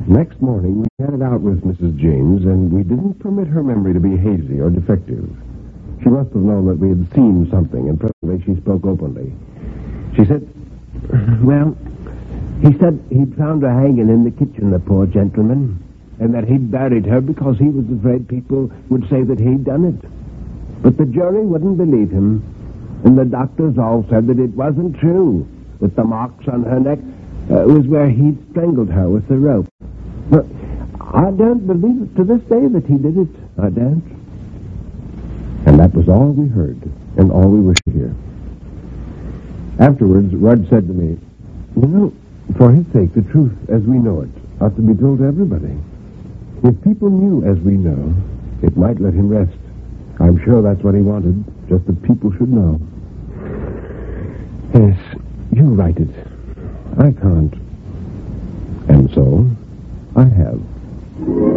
Next morning, we had it out with Mrs. James, and we didn't permit her memory to be hazy or defective. She must have known that we had seen something, and presently she spoke openly. She said, Well, he said he'd found her hanging in the kitchen, the poor gentleman, and that he'd buried her because he was afraid people would say that he'd done it. But the jury wouldn't believe him, and the doctors all said that it wasn't true, that the marks on her neck was where he'd strangled her with the rope. But I don't believe it to this day that he did it. I don't. And that was all we heard, and all we wished to hear. Afterwards, Rudd said to me, You know, for his sake, the truth as we know it ought to be told to everybody. If people knew as we know, it might let him rest. I'm sure that's what he wanted, just that people should know. Yes, you write it. I can't. And so, I have.